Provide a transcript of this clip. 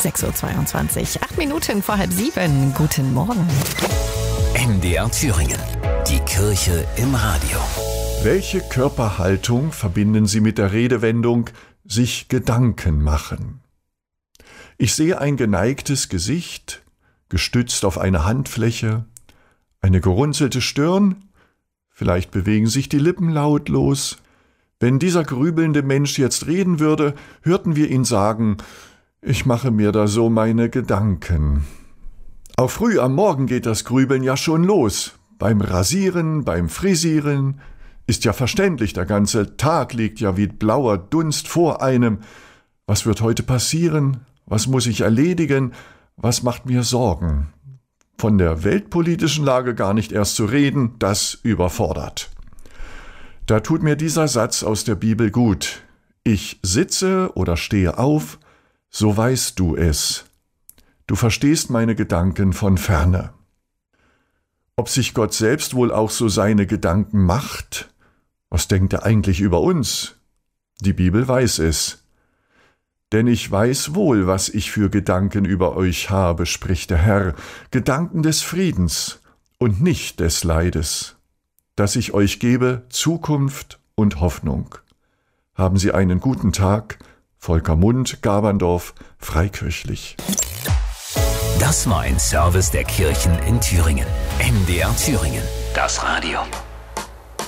6:22 Uhr, 8 Minuten vor 6:30. Guten Morgen. MDR Thüringen. Die Kirche im Radio. Welche Körperhaltung verbinden Sie mit der Redewendung sich Gedanken machen? Ich sehe ein geneigtes Gesicht, gestützt auf eine Handfläche, eine gerunzelte Stirn, vielleicht bewegen sich die Lippen lautlos. Wenn dieser grübelnde Mensch jetzt reden würde, hörten wir ihn sagen, ich mache mir da so meine Gedanken. Auch früh am Morgen geht das Grübeln ja schon los. Beim Rasieren, beim Frisieren. Ist ja verständlich, der ganze Tag liegt ja wie blauer Dunst vor einem. Was wird heute passieren? Was muss ich erledigen? Was macht mir Sorgen? Von der weltpolitischen Lage gar nicht erst zu reden, das überfordert. Da tut mir dieser Satz aus der Bibel gut. Ich sitze oder stehe auf, so weißt du es. Du verstehst meine Gedanken von ferne. Ob sich Gott selbst wohl auch so seine Gedanken macht? Was denkt er eigentlich über uns? Die Bibel weiß es. Denn ich weiß wohl, was ich für Gedanken über euch habe, spricht der Herr, Gedanken des Friedens und nicht des Leides, dass ich euch gebe Zukunft und Hoffnung. Haben Sie einen guten Tag. Volker Mund, Gaberndorf, Freikirchlich. Das war ein Service der Kirchen in Thüringen. MDR Thüringen. Das Radio.